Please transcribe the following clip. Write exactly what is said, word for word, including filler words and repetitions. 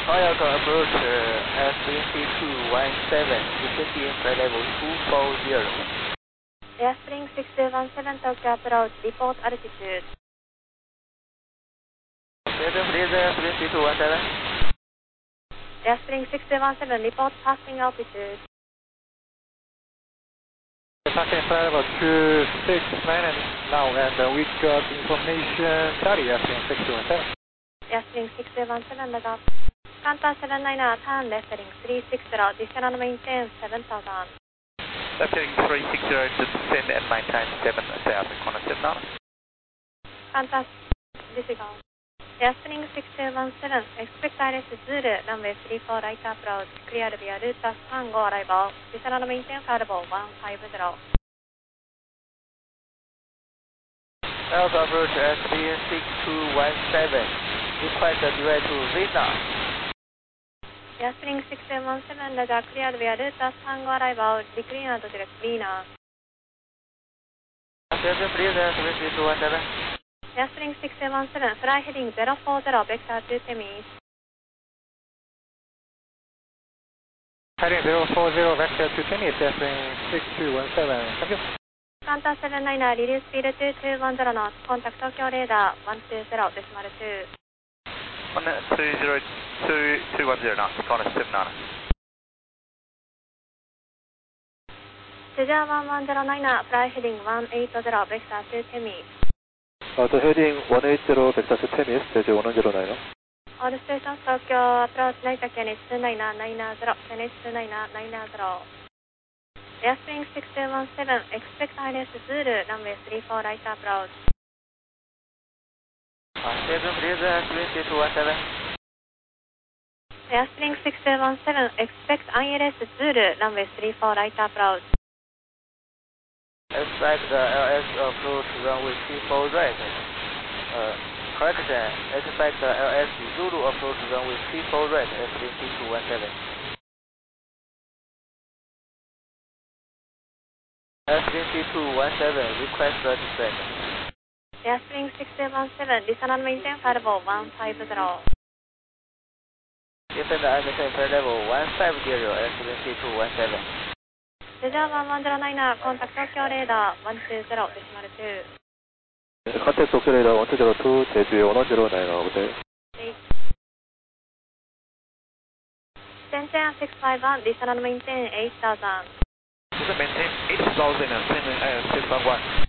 Toyota approach uh, S three two one seven, descending flight level two four zero. Airspring six two one seven Tokyo approach, report altitude. Seven please, Airspring six two one seven. Airspring six two one seven, report passing altitude. Passing flight level two six nine now, and uh, we got information thirty, Airspring six two one seven. Airspring six two one seven, log off. Qantas seven nine nine, turn left heading three six zero, descend and maintain seven thousand. Left heading three six zero, descend and maintain seven thousand, corner seven nine. Qantas, disregard. Airspring six two one seven, expect I L S Zulu, runway three four right approach, clear via route Tango arrival, descend and maintain firewall one five zero. Delta approach S three six two one seven, request a direct to Vienna. Airspring six two one seven, radar cleared via route Tango arrival, decline and direct Vienna. Seven please, Airspring six two one seven. Airspring six two one seven, fly heading zero four zero, vector to Temis. Heading zero four zero, vector to Temis, Airspring six two one seven, thank you. Qantas seven nine nine, reduce speed to two one zero knots, contact Tokyo radar one two zero decimal two. one two zero two two one zero knots, corner seven nine. Cesar one one zero nine, fly heading one eight zero, vector to Temis. Uh, the heading one eight zero, vector to Temis, Cesar one zero nine. All stations Tokyo approach Naita K N H two nine nine zero, K N H two nine nine zero. Airspring six two one seven, expect I L S Zulu, runway three four right approach. Seven please, Airspring six two one seven. Airspring six two one seven, expect I L S Zulu, runway three four right approach. Expect the L S approach runway three four right. Uh, correction, expect the L S Zulu approach runway three four right, Airspring six two one seven. Airspring six two one seven, request the descent. Airspring six two one seven, descend and maintain firewall one five zero. Descend and maintain flight level one five zero, Airspring six two one seven. Cesar one one zero nine, contact Tokyo radar one two zero decimal two. Contact Tokyo radar one two zero two, Jeju one zero nine, over there. Shenzhen six five one, descend and maintain eight thousand. Descend and maintain eight thousand and six five one.